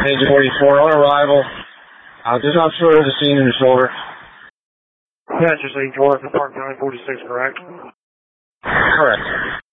Page 44 on arrival. Just not sure of the scene in the shoulder. Passengers 84 at the Park 946, correct? Correct.